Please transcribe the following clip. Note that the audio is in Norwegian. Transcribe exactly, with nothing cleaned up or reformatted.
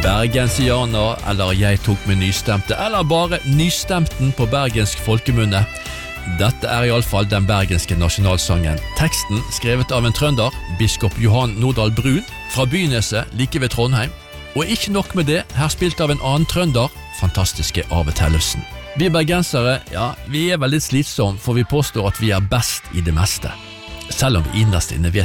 Bergensianer, eller jeg tok med nystemte, eller bare nystemten på bergensk folkemunne. Dette er i alle fall den bergenske nasjonalsangen. Teksten skrevet av en trønder, biskop Johan Nordal Brun, fra Byneset like ved Trondheim. Og ikke nok med det, her spilt av en annen trønder, fantastiske Ave Tellefsen. Vi bergensere, ja, vi er vel litt slitsom, for vi påstår at vi er best i det meste. Selv om vi innerst inne vet